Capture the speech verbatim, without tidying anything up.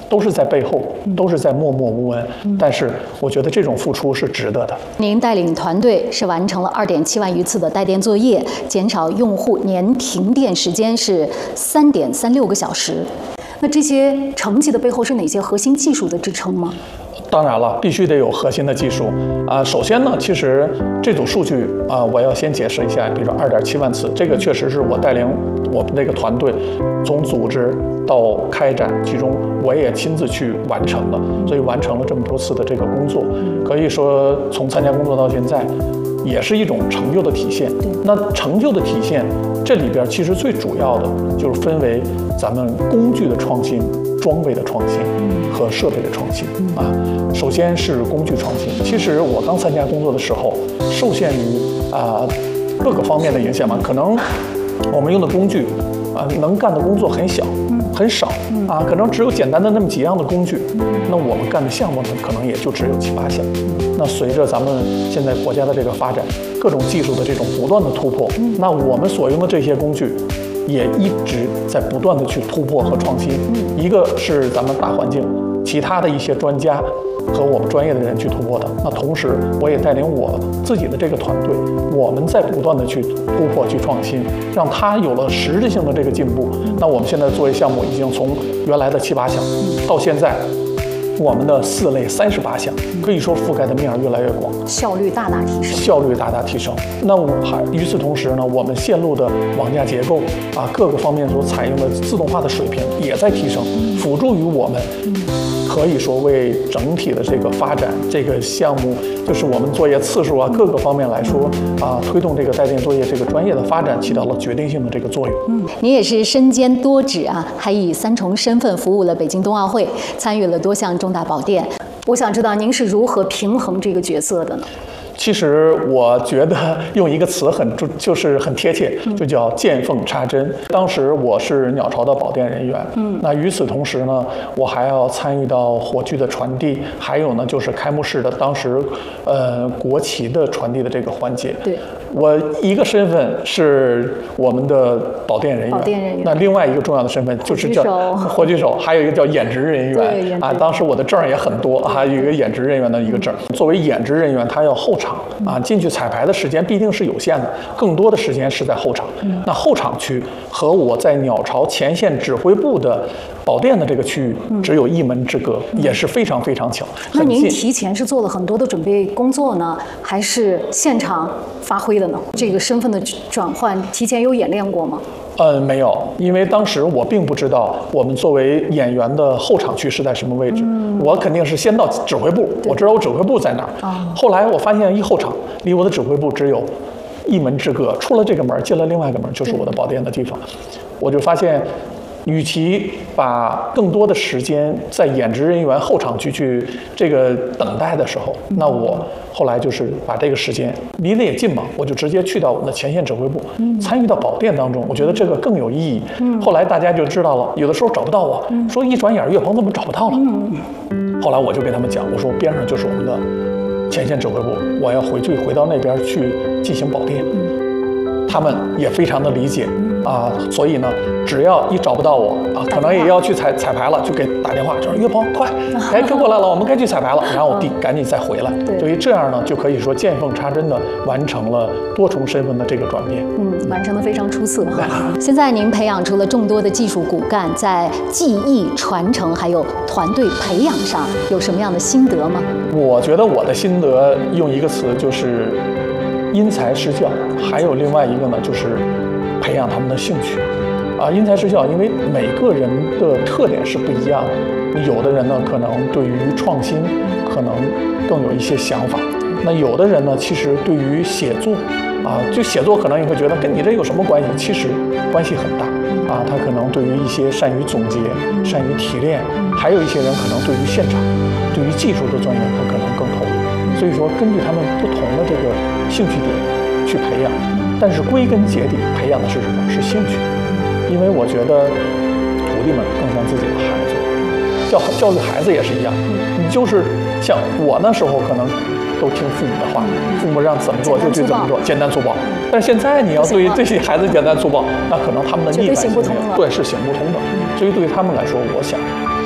都是在背后，都是在默默无闻。但是我觉得这种付出是值得的。 您带领团队是完成了二点七万余次的带电作业，减少用户年停电时间是三点三六个小时。那这些成绩的背后是哪些核心技术的支撑吗？ 当然了，必须得有核心的技术啊。首先呢，其实这组数据啊，我要先解释一下，比如说二点七万次，这个确实是我带领我们这个团队从组织到开展，其中我也亲自去完成的，所以完成了这么多次的这个工作，可以说从参加工作到现在，也是一种成就的体现。那成就的体现，这里边其实最主要的就是分为咱们工具的创新、装备的创新和设备的创新啊。首先是工具创新。其实我刚参加工作的时候，受限于啊各个方面的影响嘛，可能我们用的工具啊能干的工作很小。很少啊，可能只有简单的那么几样的工具，那我们干的项目呢，可能也就只有七八项。那随着咱们现在国家的这个发展，各种技术的这种不断的突破，那我们所用的这些工具，也一直在不断的去突破和创新。一个是咱们大环境，其他的一些专家和我们专业的人去突破的。那同时，我也带领我自己的这个团队，我们在不断的去突破、去创新，让它有了实质性的这个进步。那我们现在作为项目，已经从原来的七八项，到现在我们的四类三十八项，可以说覆盖的面越来越广， 效率大大提升。 效率大大提升。那我还与此同时呢，我们线路的网架结构啊，各个方面所采用的自动化的水平也在提升，辅助于我们。可以说为整体的这个发展，这个项目就是我们作业次数啊，各个方面来说啊，推动这个带电作业这个专业的发展起到了决定性的这个作用。 嗯，您也是身兼多职啊，还以三重身份服务了北京冬奥会，参与了多项重大保电。我想知道您是如何平衡这个角色的呢？ 其实我觉得用一个词很就就是很贴切，就叫见缝插针。当时我是鸟巢的保电人员，嗯，那与此同时呢，我还要参与到火炬的传递，还有呢就是开幕式的当时，呃国旗的传递的这个环节。对，我一个身份是我们的保电人员，保电人员。那另外一个重要的身份就是叫火炬手，还有一个叫演职人员啊。当时我的证也很多，还有一个演职人员的一个证。作为演职人员，他要后场。啊，进去彩排的时间必定是有限的，更多的时间是在后场。嗯、那后场区和我在鸟巢前线指挥部的保电的这个区域只有一门之隔，嗯、也是非常非常巧。 那您提前是做了很多的准备工作呢，还是现场发挥的呢？这个身份的转换提前有演练过吗？ 呃，没有，因为当时我并不知道我们作为演员的后场区是在什么位置。嗯、我肯定是先到指挥部，我知道我指挥部在哪儿。哦、后来我发现一后场离我的指挥部只有一门之隔，出了这个门，进了另外一个门就是我的保电的地方。我就发现，与其把更多的时间在演职人员后场区去这个等待的时候，嗯、那我后来就是把这个时间离得也近嘛，我就直接去到我们的前线指挥部，嗯、参与到保电当中，我觉得这个更有意义。嗯、后来大家就知道了，有的时候找不到我，嗯、说一转眼岳鹏怎么找不到了？嗯、后来我就跟他们讲，我说边上就是我们的前线指挥部，我要回去回到那边去进行保电。嗯、他们也非常的理解。啊，所以呢，只要一找不到我啊，可能也要去彩彩排了，就给打电话，就说岳鹏快，该跟过来了，我们该去彩排了，然后我弟赶紧再回来。所以这样呢，就可以说见缝插针的完成了多重身份的这个转变。 嗯，完成的非常出色哈。现在您培养出了众多的技术骨干，在技艺传承还有团队培养上有什么样的心得吗？ 我觉得我的心得用一个词就是因材施教，还有另外一个呢就是培养他们的兴趣，啊，因材施教，因为每个人的特点是不一样的。有的人呢，可能对于创新，可能更有一些想法；那有的人呢，其实对于写作，啊，就写作可能你会觉得跟你这有什么关系？其实关系很大，啊，他可能对于一些善于总结、善于提炼，还有一些人可能对于现场、对于技术的钻研，他可能更投入。所以说，根据他们不同的这个兴趣点去培养。但是归根结底，培养的是什么？是兴趣。因为我觉得徒弟们更像自己的孩子，教教育孩子也是一样。你就是像我那时候可能都听父母的话，父母让怎么做就去怎么做，简单粗暴。但是现在你要对于这些孩子简单粗暴，那可能他们的逆反性对是行不通的。所以对于他们来说，我想